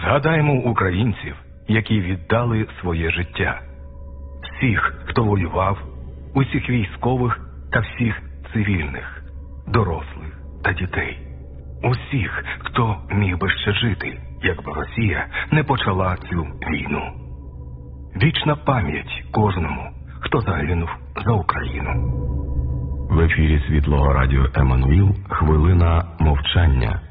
Згадаємо українців, які віддали своє життя. Всіх, хто воював, усіх військових та всіх цивільних, дорослих та дітей. Усіх, хто міг би ще жити, якби Росія не почала цю війну. Вічна пам'ять кожному, хто загинув за Україну. В ефірі Світлого радіо Еммануїл хвилина мовчання.